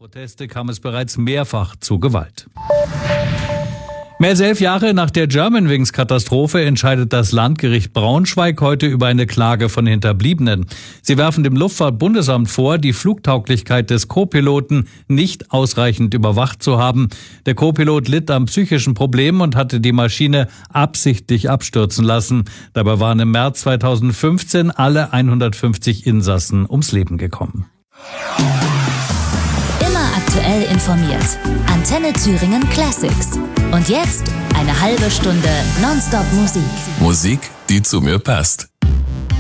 Proteste kam es bereits mehrfach zu Gewalt. Mehr als 11 Jahre nach der Germanwings-Katastrophe entscheidet das Landgericht Braunschweig heute über eine Klage von Hinterbliebenen. Sie werfen dem Luftfahrtbundesamt vor, die Flugtauglichkeit des Co-Piloten nicht ausreichend überwacht zu haben. Der Co-Pilot litt an psychischen Problemen und hatte die Maschine absichtlich abstürzen lassen. Dabei waren im März 2015 alle 150 Insassen ums Leben gekommen. Aktuell informiert. Antenne Thüringen Classics. Und jetzt eine halbe Stunde Nonstop Musik. Musik, die zu mir passt.